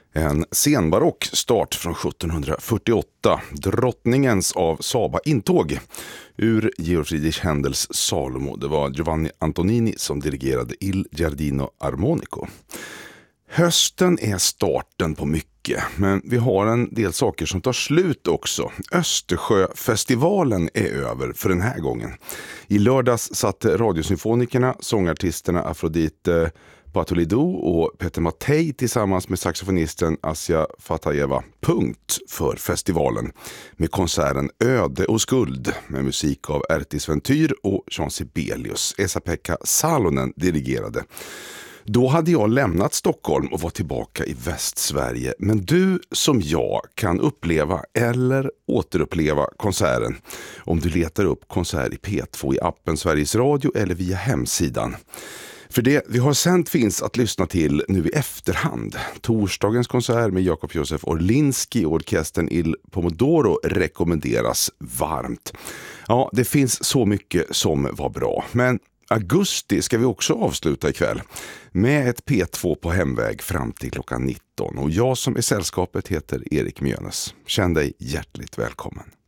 En senbarock start från 1748, drottningens av Saba intåg ur Georg Friedrich Händels Salomo. Det var Giovanni Antonini som dirigerade Il Giardino Armonico. Hösten är starten på mycket, men vi har en del saker som tar slut också. Östersjöfestivalen är över för den här gången. I lördags satte radiosymfonikerna, sångartisterna Afrodite Patolidou och Peter Mattei tillsammans med saxofonisten Asja Fatajeva punkt för festivalen med konserten Öde och skuld med musik av Ertis Ventyr och Jean Sibelius. Esa-Pekka Salonen dirigerade. Då hade jag lämnat Stockholm och var tillbaka i Västsverige. Men du som jag kan uppleva eller återuppleva konserten om du letar upp konsert i P2 i appen Sveriges Radio eller via hemsidan. För det vi har sänt finns att lyssna till nu i efterhand. Torsdagens konsert med Jakob Josef Orlinski och orkestern Il Pomodoro rekommenderas varmt. Ja, det finns så mycket som var bra. Men augusti ska vi också avsluta ikväll med ett P2 på hemväg fram till klockan 19. Och jag som är sällskapet heter Erik Mjönes. Känn dig hjärtligt välkommen.